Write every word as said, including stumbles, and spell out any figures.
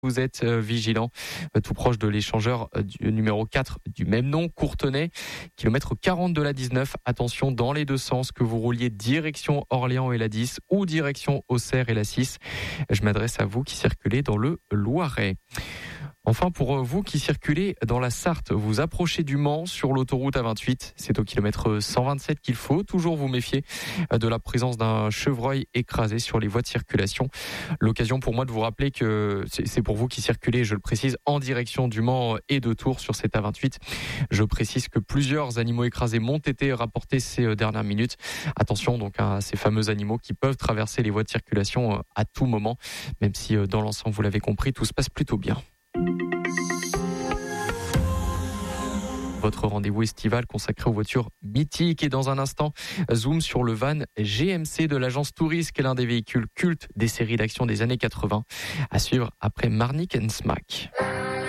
Vous êtes vigilant, tout proche de l'échangeur du numéro quatre du même nom, Courtenay, kilomètre quarante de la dix-neuf. Attention dans les deux sens, que vous rouliez direction Orléans et la dix ou direction Auxerre et la six. Je m'adresse à vous qui circulez dans le Loiret. Enfin, pour vous qui circulez dans la Sarthe, vous approchez du Mans sur l'autoroute A vingt-huit. C'est au kilomètre cent vingt-sept qu'il faut toujours vous méfier de la présence d'un chevreuil écrasé sur les voies de circulation. L'occasion pour moi de vous rappeler que c'est pour vous qui circulez, je le précise, en direction du Mans et de Tours sur cette A vingt-huit. Je précise que plusieurs animaux écrasés m'ont été rapportés ces dernières minutes. Attention donc à ces fameux animaux qui peuvent traverser les voies de circulation à tout moment, même si dans l'ensemble, vous l'avez compris, tout se passe plutôt bien. Votre rendez-vous estival consacré aux voitures mythiques. Et dans un instant, zoom sur le van G M C de l'agence Touriste, qui est l'un des véhicules cultes des séries d'action des années quatre-vingts. À suivre après Marnik and Smack.